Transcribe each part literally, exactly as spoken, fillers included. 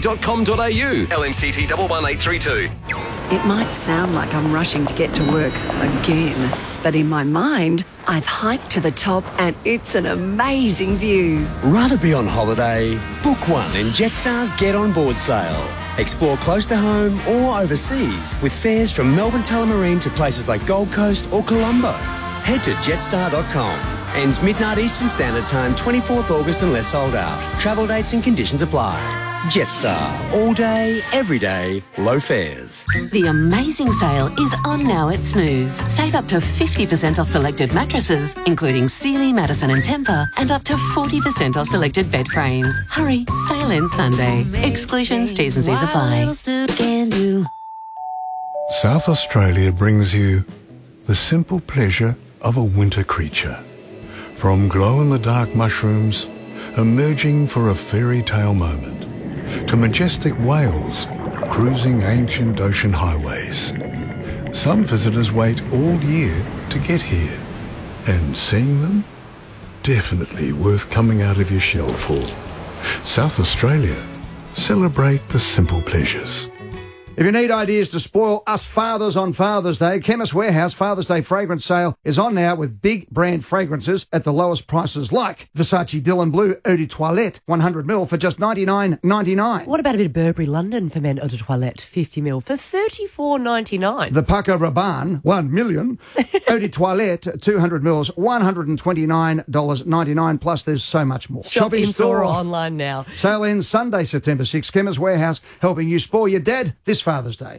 dot com dot a u. L M C T one one eight three two. It might sound like I'm rushing to get to work again, but in my mind, I've hiked to the top and it's an amazing view. Rather be on holiday? Book one in Jetstar's Get On Board sale. Explore close to home or overseas with fares from Melbourne Tullamarine to places like Gold Coast or Colombo. Head to jetstar dot com. Ends midnight Eastern Standard Time, twenty-fourth August unless sold out. Travel dates and conditions apply. Jetstar. All day, every day, low fares. The amazing sale is on now at Snooze. Save up to fifty percent off selected mattresses, including Sealy, Madison and Tempur, and up to forty percent off selected bed frames. Hurry, sale ends Sunday. Exclusions, T's and C's apply. South Australia brings you the simple pleasure of a winter creature. From glow-in-the-dark mushrooms emerging for a fairy tale moment, to majestic whales cruising ancient ocean highways. Some visitors wait all year to get here, and seeing them, definitely worth coming out of your shell for. South Australia, celebrate the simple pleasures. If you need ideas to spoil us fathers on Father's Day, Chemist Warehouse Father's Day fragrance sale is on now with big brand fragrances at the lowest prices, like Versace Dylan Blue Eau de Toilette one hundred milliliters for just ninety-nine ninety-nine. What about a bit of Burberry London for men Eau de Toilette fifty milliliters for thirty-four ninety-nine? The Paco Rabanne one million Eau de Toilette two hundred milliliters one hundred twenty-nine ninety-nine, plus there's so much more. Shop in store or online now. Sale ends Sunday, September sixth. Chemist Warehouse, helping you spoil your dad this Father's Day.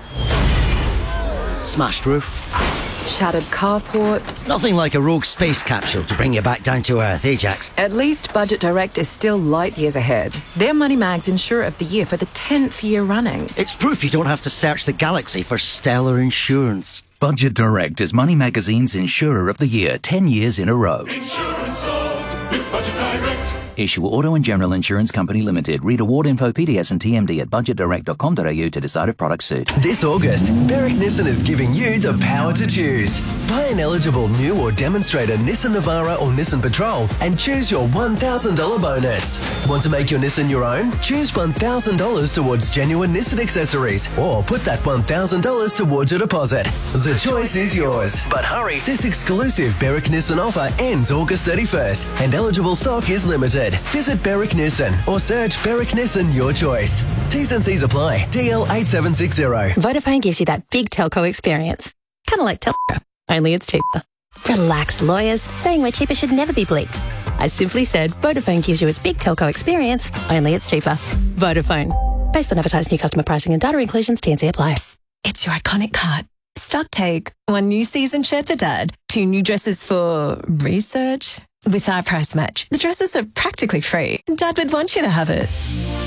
Smashed roof. Shattered carport. Nothing like a rogue space capsule to bring you back down to earth, eh, Jax? At least Budget Direct is still light years ahead. They're Money Mag's Insurer of the Year for the tenth year running. It's proof you don't have to search the galaxy for stellar insurance. Budget Direct is Money Magazine's Insurer of the Year ten years in a row. Insurance solved with Budget Direct. Issue Auto and General Insurance Company Limited. Read award info, P D S and T M D at budget direct dot com dot a u to decide if products suit. This August, Berwick Nissan is giving you the power to choose. Buy an eligible new or demonstrator Nissan Navara or Nissan Patrol and choose your one thousand dollars bonus. Want to make your Nissan your own? Choose one thousand dollars towards genuine Nissan accessories or put that one thousand dollars towards your deposit. The choice is yours. But hurry, this exclusive Berwick Nissan offer ends August thirty-first and eligible stock is limited. Visit Berwick Nissan or search Berwick Nissan your choice. T's and C's apply. D L eight seven six zero. Vodafone gives you that big telco experience. Kind of like telco, only it's cheaper. Relax, lawyers. Saying we're cheaper should never be bleeped. I simply said Vodafone gives you its big telco experience, only it's cheaper. Vodafone. Based on advertised new customer pricing and data inclusions, T and C apply. It's your iconic cut. Stock take. One new season shirt for Dad. Two new dresses for research. With our price match, the dresses are practically free. Dad would want you to have it.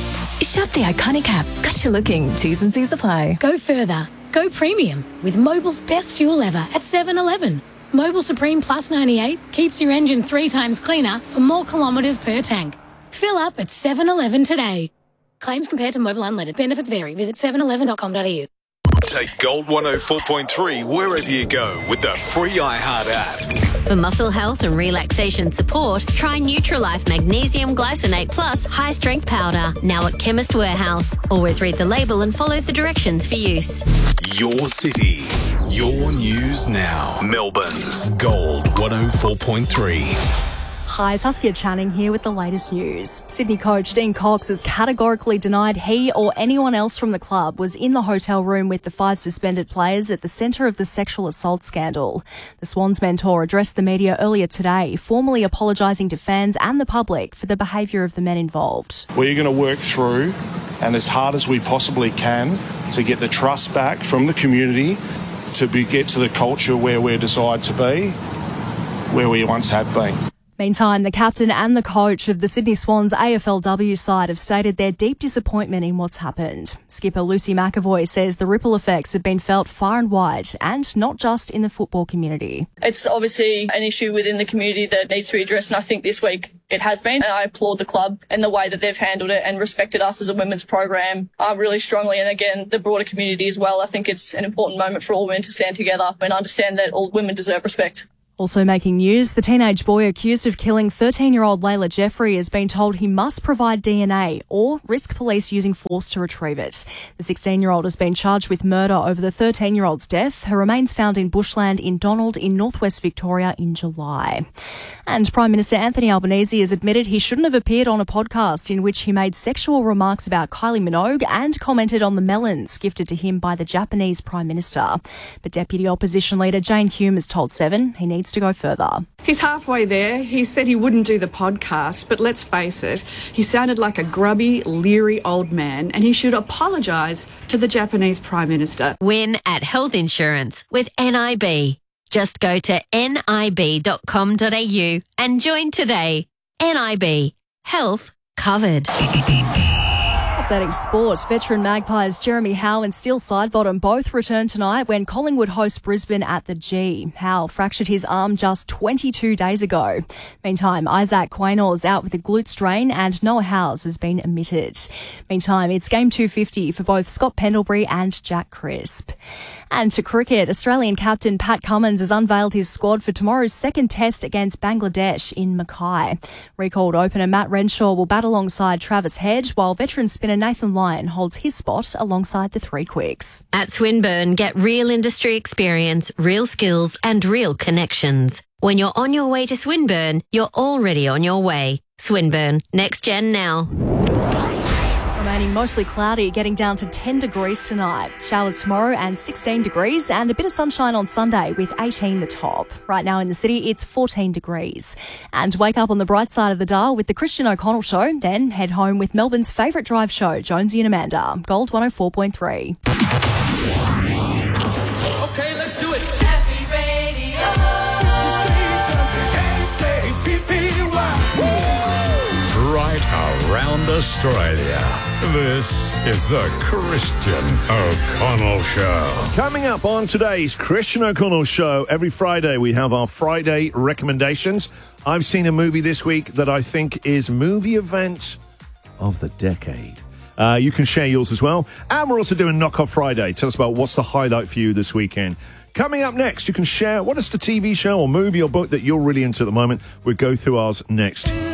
Shop the iconic app. Got you looking. T's and C's apply. Go further. Go premium with Mobil's best fuel ever at seven eleven. Mobil Supreme Plus ninety-eight keeps your engine three times cleaner for more kilometres per tank. Fill up at seven eleven today. Claims compared to Mobil Unleaded. Benefits vary. Visit seven eleven dot com dot a u. Take Gold one oh four point three wherever you go with the free iHeart app. For muscle health and relaxation support, try Nutrilife Magnesium Glycinate Plus High Strength Powder, now at Chemist Warehouse. Always read the label and follow the directions for use. Your city, your news now. Melbourne's Gold one oh four point three. Hi, Saskia Channing here with the latest news. Sydney coach Dean Cox has categorically denied he or anyone else from the club was in the hotel room with the five suspended players at the centre of the sexual assault scandal. The Swans mentor addressed the media earlier today, formally apologising to fans and the public for the behaviour of the men involved. We're going to work through, and as hard as we possibly can, to get the trust back from the community to be, get to the culture where we're desired to be, where we once have been. Meantime, the captain and the coach of the Sydney Swans A F L W side have stated their deep disappointment in what's happened. Skipper Lucy McAvoy says the ripple effects have been felt far and wide, and not just in the football community. It's obviously an issue within the community that needs to be addressed, and I think this week it has been. And I applaud the club and the way that they've handled it and respected us as a women's program uh, really strongly. And again, the broader community as well. I think it's an important moment for all women to stand together and understand that all women deserve respect. Also making news, the teenage boy accused of killing thirteen-year-old Layla Jeffrey has been told he must provide D N A or risk police using force to retrieve it. The sixteen-year-old has been charged with murder over the thirteen-year-old's death. Her remains found in bushland in Donald in northwest Victoria in July. And Prime Minister Anthony Albanese has admitted he shouldn't have appeared on a podcast in which he made sexual remarks about Kylie Minogue and commented on the melons gifted to him by the Japanese Prime Minister. But Deputy Opposition Leader Jane Hume has told Seven he needs to go further. He's halfway there. He said he wouldn't do the podcast, but let's face it, he sounded like a grubby, leery old man, and he should apologise to the Japanese Prime Minister. Win at health insurance with N I B. Just go to nib dot com dot a u and join today. N I B. Health covered. Updating sports, veteran Magpies Jeremy Howe and Steele Sidebottom both return tonight when Collingwood host Brisbane at the G. Howe fractured his arm just twenty-two days ago. Meantime, Isaac Quaynor out with a glute strain and Noah Howes has been omitted. Meantime, it's game two fifty for both Scott Pendlebury and Jack Crisp. And to cricket, Australian captain Pat Cummins has unveiled his squad for tomorrow's second test against Bangladesh in Mackay. Recalled opener Matt Renshaw will bat alongside Travis Head, while veteran spinner Nathan Lyon holds his spot alongside the three quicks. At Swinburne, get real industry experience, real skills and real connections. When you're on your way to Swinburne, you're already on your way. Swinburne, next gen now. Remaining mostly cloudy, getting down to ten degrees tonight. Showers tomorrow and sixteen degrees, and a bit of sunshine on Sunday with eighteen the top. Right now in the city, it's fourteen degrees. And wake up on the bright side of the dial with the Christian O'Connell Show, then head home with Melbourne's favourite drive show, Jonesy and Amanda. Gold one oh four point three. Okay, let's do it. Happy Radio. Right around Australia. This is the Christian O'Connell Show. Coming up on today's Christian O'Connell Show, every Friday we have our Friday recommendations. I've seen a movie this week that I think is movie event of the decade. Uh, you can share yours as well. And we're also doing Knock Off Friday. Tell us about what's the highlight for you this weekend. Coming up next, you can share what is the T V show or movie or book that you're really into at the moment. We'll go through ours next.